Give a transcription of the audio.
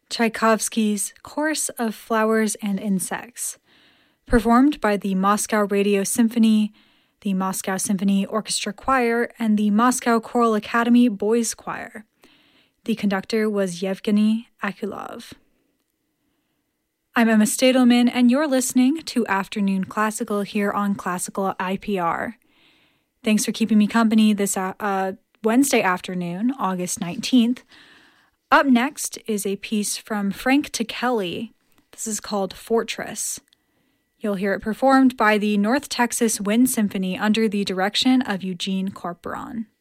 Tchaikovsky's Chorus of Flowers and Insects, performed by the Moscow Radio Symphony, the Moscow Symphony Orchestra Choir, and the Moscow Choral Academy Boys Choir. The conductor was Yevgeny Akulov. I'm Emma Stadelman, and you're listening to Afternoon Classical here on Classical IPR. Thanks for keeping me company this Wednesday afternoon, August 19th. Up next is a piece from Frank Ticheli. This is called Fortress. You'll hear it performed by the North Texas Wind Symphony under the direction of Eugene Corporon.